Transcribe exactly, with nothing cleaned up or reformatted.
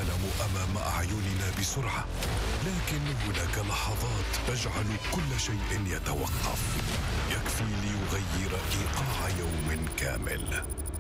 العالم أمام أعيننا بسرعة، لكن هناك لحظات تجعل كل شيء يتوقف، يكفي ليغير إيقاع يوم كامل.